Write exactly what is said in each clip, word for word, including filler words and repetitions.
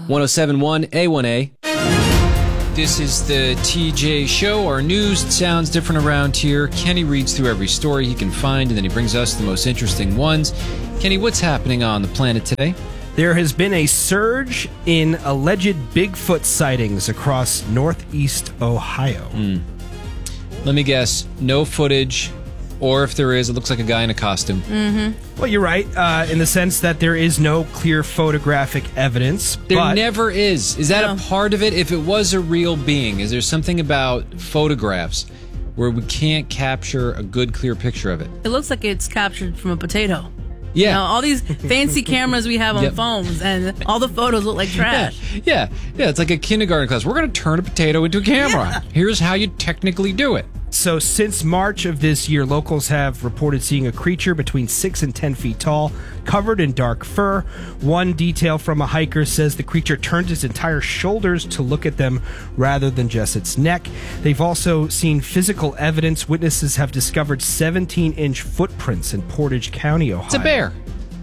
one oh seven point one A one A. This is the T J Show. Our news sounds different around here. Kenny reads through every story he can find, and then he brings us the most interesting ones. Kenny, what's happening on the planet today? There has been a surge in alleged Bigfoot sightings across northeast Ohio. Mm. Let me guess, no footage, or if there is, it looks like a guy in a costume. Mm-hmm. Well, you're right, uh, in the sense that there is no clear photographic evidence. There but never is. Is that No. a part of it? If it was a real being, is there something about photographs where we can't capture a good, clear picture of it? It looks like it's captured from a potato. Yeah. You know, all these fancy cameras we have on Yep. phones, and all the photos look like trash. Yeah, yeah, yeah. It's like a kindergarten class. We're going to turn a potato into a camera. Yeah. Here's how you technically do it. So since March of this year, locals have reported seeing a creature between six and ten feet tall, covered in dark fur. One detail from a hiker says the creature turned its entire shoulders to look at them rather than just its neck. They've also seen physical evidence. Witnesses have discovered seventeen-inch footprints in Portage County, Ohio. It's a bear.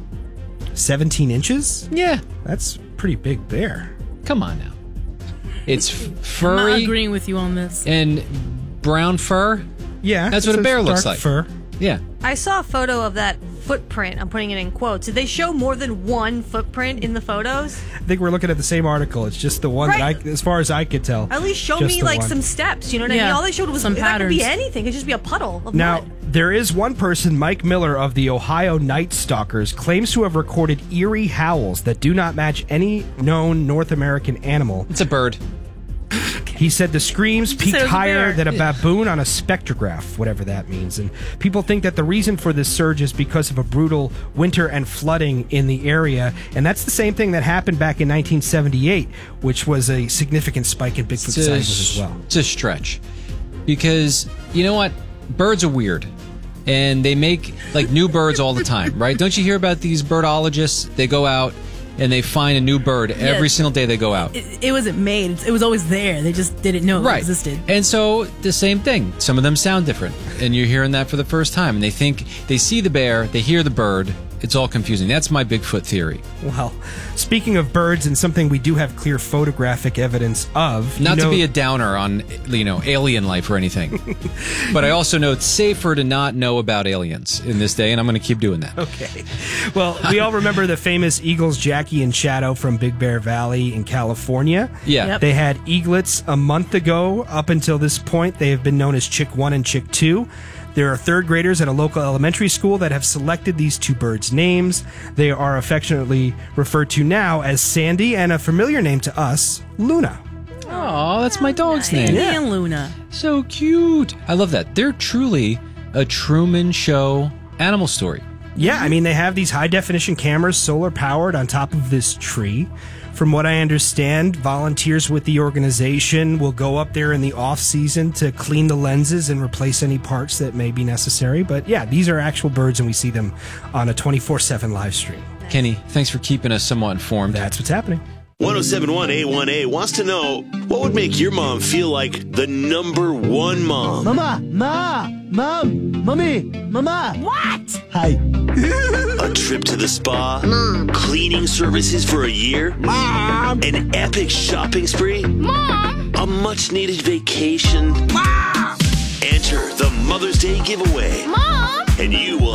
seventeen inches? Yeah. That's a pretty big bear. Come on now. It's f- I'm not furry agreeing with you on this. and brown fur. Yeah. That's what it's a bear looks dark like. Fur. Yeah. I saw a photo of that footprint. I'm putting it in quotes. Did they show more than one footprint in the photos? I think we're looking at the same article. It's just the one Right. that I, as far as I could tell. At least show just me the like one. some steps. You know what I Yeah. mean? All they showed was Some that could be patterns. anything. It could just be a puddle of Now, mud. there is one person, Mike Miller of the Ohio Night Stalkers, claims to have recorded eerie howls that do not match any known North American animal. It's a bird. He said the screams said peaked it was a higher bear. than a baboon on a spectrograph, whatever that means. And people think that the reason for this surge is because of a brutal winter and flooding in the area. And that's the same thing that happened back in nineteen seventy-eight, which was a significant spike in Bigfoot It's a, sightings as well. it's a stretch. Because, you know what? Birds are weird. And they make, like, new birds all the time, right? Don't you hear about these birdologists? They go out and they find a new bird every Yeah. single day they go out. It, it wasn't made. It was always there. They just didn't know it Right. existed. And so the same thing. Some of them sound different. And you're hearing that for the first time. And they think, they see the bear, they hear the bird. It's all confusing. That's my Bigfoot theory. Well, speaking of birds and something we do have clear photographic evidence of. Not you know, to be a downer on, you know, alien life or anything. But I also know it's safer to not know about aliens in this day, and I'm going to keep doing that. Okay. Well, we all remember the famous eagles Jackie and Shadow from Big Bear Valley in California. Yeah. Yep. They had eaglets a month ago. Up until this point, they have been known as Chick one and Chick two. There are third graders at a local elementary school that have selected these two birds' names. They are affectionately referred to now as Sandy and a familiar name to us, Luna. Oh, that's my dog's Sandy name. and Luna. So cute. I love that. They're truly a Truman Show animal story. Yeah, I mean, they have these high-definition cameras, solar-powered, on top of this tree. From what I understand, volunteers with the organization will go up there in the off-season to clean the lenses and replace any parts that may be necessary. But yeah, these are actual birds, and we see them on a twenty-four seven live stream. Kenny, thanks for keeping us somewhat informed. That's what's happening. one oh seven point one A one A wants to know, what would make your mom feel like the number one mom? Mama, ma, mom, mommy, mama. What? Hi. A trip to the spa? Mom. Cleaning services for a year? Mom. An epic shopping spree? Mom! A much-needed vacation? Mom. Enter the Mother's Day giveaway, Mom! and you will